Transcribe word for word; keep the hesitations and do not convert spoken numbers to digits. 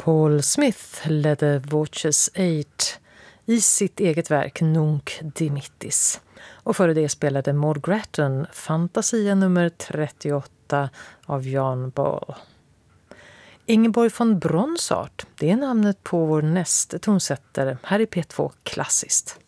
Paul Smith ledde Voces Eight i sitt eget verk Nunc Dimittis. Och före det spelade Maud Gratton Fantasia nummer trettioåtta av Jan Ball. Ingeborg von Bronsart, det är namnet på vår nästa tonsättare här i P två Klassiskt.